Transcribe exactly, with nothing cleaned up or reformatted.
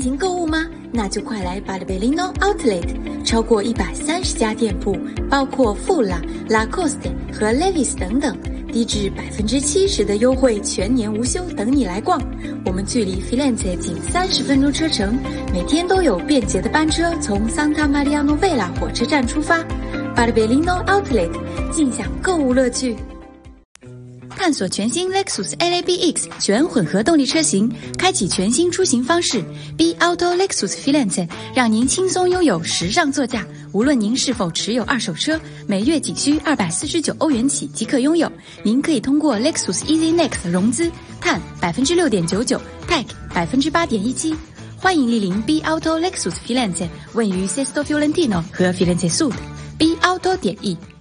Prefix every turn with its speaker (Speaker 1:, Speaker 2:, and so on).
Speaker 1: 情购物吗？那就快来 Barbellino Outlet， 超过一百三十家店铺，包括 Fula、Lacoste 和 Levi's 等等，低至百分之七十的优惠，全年无休，等你来逛。我们距离 Firenze 仅三十分钟车程，每天都有便捷的班车从 Santa Maria Novella 火车站出发。Barbellino Outlet， 尽享购物乐趣。探索全新 Lexus L A B X 全混合动力车型，开启全新出行方式。B Auto Lexus Firenze 让您轻松拥有时尚座驾。无论您是否持有二手车，每月仅需二百四十九欧元起即可拥有。您可以通过 Lexus Easy Next 融资，碳百分之六点九九 ，Tech 百分之八点一七。欢迎莅临 B Auto Lexus Firenze， 位于 Sesto Fiorentino 和 Firenze Sud。B Auto 点 E。